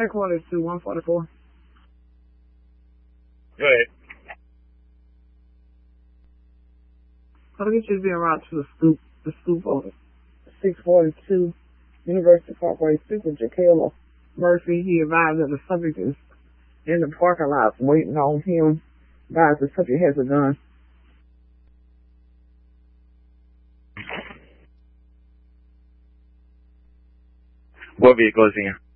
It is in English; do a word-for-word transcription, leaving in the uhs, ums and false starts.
Headquarters to one forty-four. Go ahead. Target is being routed to the stoop, the stoop over six forty-two University Parkway, speaking to Jacayla Murphy. He advised that the subject is in the parking lot waiting on him. Advised the subject has a gun. What vehicle is he in?